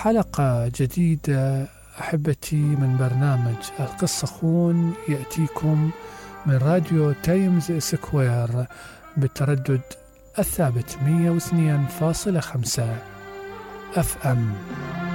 حلقة جديدة أحبتي من برنامج القصة خون يأتيكم من راديو تايمز سكوير بالتردد الثابت 102.5 FM.